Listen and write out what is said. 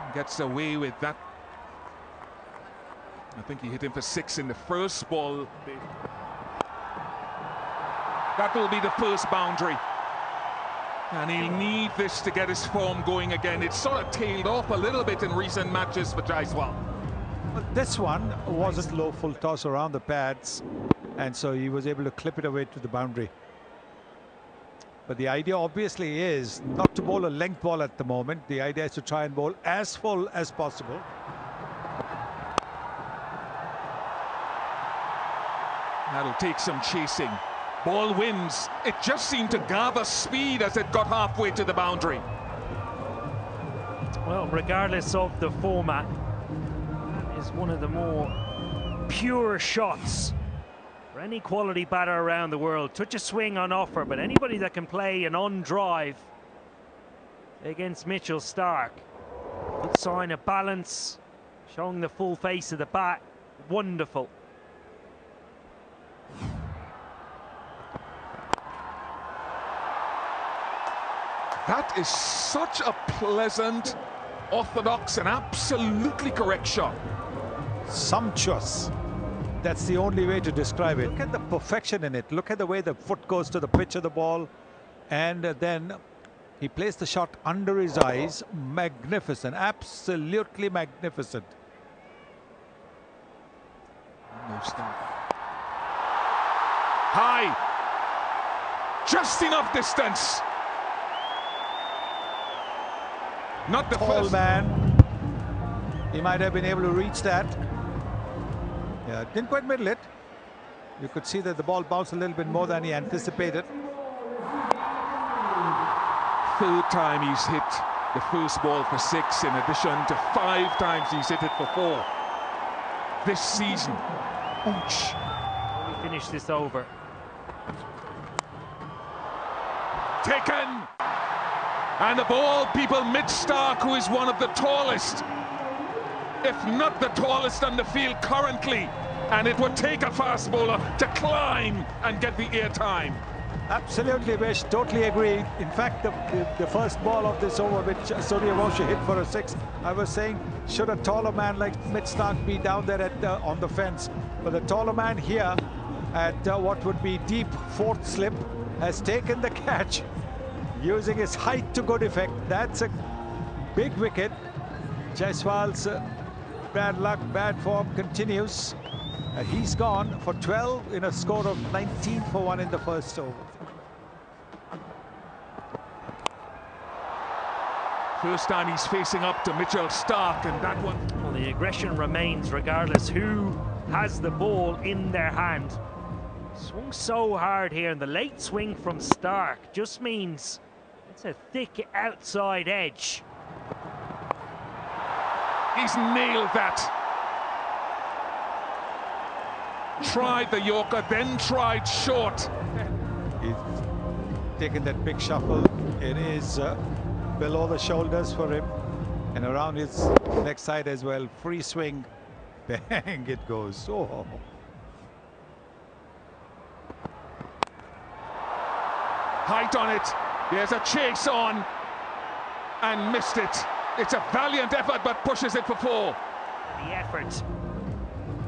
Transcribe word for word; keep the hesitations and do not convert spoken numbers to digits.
Gets away with that. I think he hit him for six in the first ball. That will be the first boundary. And he'll need this to get his form going again. It's sort of tailed off a little bit in recent matches for Jaiswal. Well, this one wasn't low full toss around the pads, and so he was able to clip it away to the boundary. But the idea obviously is not to bowl a length ball at the moment. The idea is to try and bowl as full as possible. That'll take some chasing. Ball wins. It just seemed to gather speed as it got halfway to the boundary. Well, regardless of the format, that is one of the more pure shots for any quality batter around the world. Touch a swing on offer, but anybody that can play an on-drive against Mitchell Starc, good sign of balance, showing the full face of the bat. Wonderful. That is such a pleasant, orthodox and absolutely correct shot. Sumptuous. That's the only way to describe it. Look at the perfection in it. Look at the way the foot goes to the pitch of the ball. And then he placed the shot under his eyes. Magnificent. Absolutely magnificent. No stop. High. Just enough distance. Not the Tall first man. He might have been able to reach that. Yeah, didn't quite middle it. You could see that the ball bounced a little bit more than he anticipated. Third time he's hit the first ball for six, in addition to five times he's hit it for four this season. Ouch. We finish this over. Taken. And the ball, people, Mitch Starc, who is one of the tallest, if not the tallest on the field currently, and it would take a fast bowler to climb and get the airtime. Absolutely, Vish, totally agree. In fact, the, the, the first ball of this over, which Suryavanshi hit for a six, I was saying, should a taller man like Mitch Starc be down there at uh, on the fence? But the taller man here at uh, what would be deep fourth slip has taken the catch, using his height to good effect. That's a big wicket. Jaiswal's uh, bad luck, bad form continues. Uh, he's gone for twelve in a score of nineteen for one in the first over. First time he's facing up to Mitchell Starc, and that one. Well, the aggression remains regardless who has the ball in their hand. Swung so hard here, and the late swing from Starc just means it's a thick outside edge. He's nailed that. Tried the Yorker, then tried short. He's taken that big shuffle. It is uh, below the shoulders for him and around his neck side as well. Free swing. Bang, it goes. Oh. Height on it. There's a chase on and missed it. It's a valiant effort, but pushes it for four. The effort